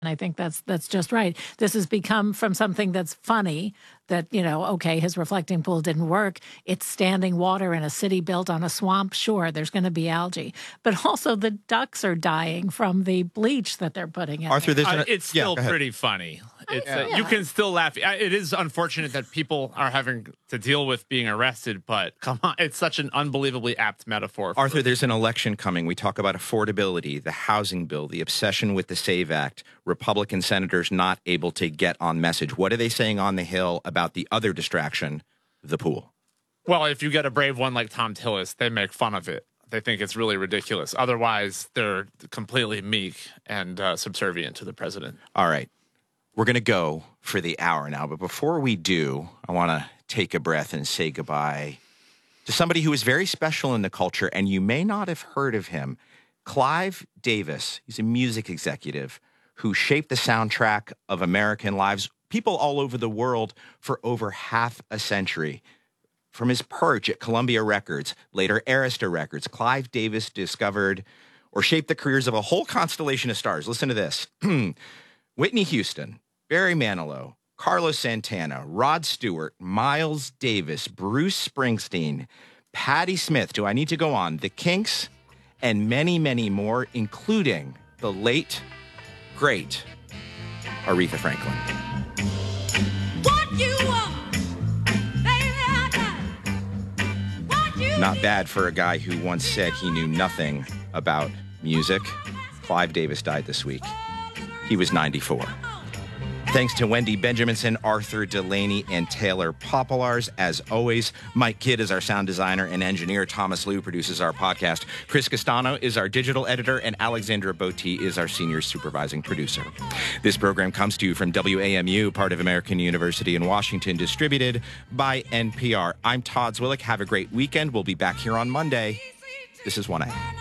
And I think that's just right. This has become from something that's funny that, okay, his reflecting pool didn't work. It's standing water in a city built on a swamp. Sure, there's going to be algae. But also the ducks are dying from the bleach that they're putting in. Arthur, it's still pretty funny. You can still laugh. It is unfortunate that people are having to deal with being arrested, but come on, it's such an unbelievably apt metaphor. Arthur, there's an election coming. We talk about affordability, the housing bill, the obsession with the SAVE Act, Republican senators not able to get on message. What are they saying on the Hill about the other distraction, the pool? Well, if you get a brave one like Tom Tillis, they make fun of it. They think it's really ridiculous. Otherwise, they're completely meek and subservient to the president. All right. We're going to go for the hour now. But before we do, I want to take a breath and say goodbye to somebody who is very special in the culture, and you may not have heard of him. Clive Davis. He's a music executive who shaped the soundtrack of American lives, people all over the world for over half a century. From his perch at Columbia Records, later Arista Records, Clive Davis discovered or shaped the careers of a whole constellation of stars. Listen to this. Whitney Houston, Barry Manilow, Carlos Santana, Rod Stewart, Miles Davis, Bruce Springsteen, Patti Smith, do I need to go on? The Kinks, and many, many more, including the late, great Aretha Franklin. What you want, baby, I got it. What you Not bad for a guy who once said he knew nothing about music. Clive Davis died this week. He was 94. Thanks to Wendy Benjaminson, Arthur Delaney, and Taylor Popolars. As always, Mike Kidd is our sound designer and engineer. Thomas Liu produces our podcast. Chris Castano is our digital editor, and Alexandra Botti is our senior supervising producer. This program comes to you from WAMU, part of American University in Washington, distributed by NPR. I'm Todd Zwillich. Have a great weekend. We'll be back here on Monday. This is 1A.